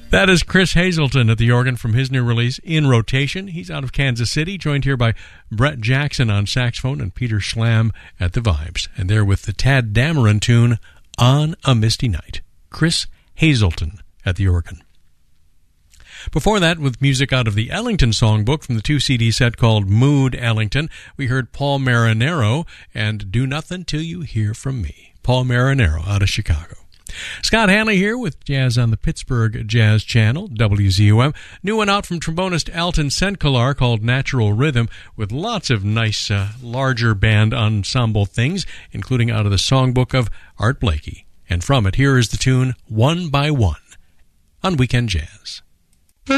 That is Chris Hazelton at the organ from his new release, In Rotation. He's out of Kansas City, joined here by Brett Jackson on saxophone and Peter Schlam at the vibes. And they're with the Tad Dameron tune, On a Misty Night. Chris Hazelton at the organ. Before that, with music out of the Ellington Songbook from the 2-CD set called Mood Ellington, we heard Paul Marinero and Do Nothing Till You Hear From Me. Paul Marinero out of Chicago. Scott Hanley here with Jazz on the Pittsburgh Jazz Channel, WZUM. New one out from trombonist Alton Senkolar called Natural Rhythm, with lots of nice, larger band ensemble things, including out of the songbook of Art Blakey. And from it, here is the tune One by One on Weekend Jazz.